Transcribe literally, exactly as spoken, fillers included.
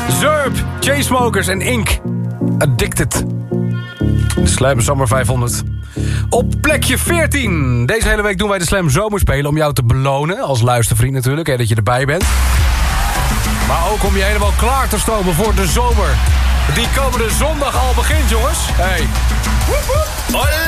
Zurp, Chainsmokers en Ink. Addicted. Slam Summer vijfhonderd. Op plekje veertien. Deze hele week doen wij de Slam Zomerspelen om jou te belonen. Als luistervriend natuurlijk, hè, dat je erbij bent. Maar ook om je helemaal klaar te stomen voor de zomer. Die komende zondag al begint, jongens. Hey. Woep, woep.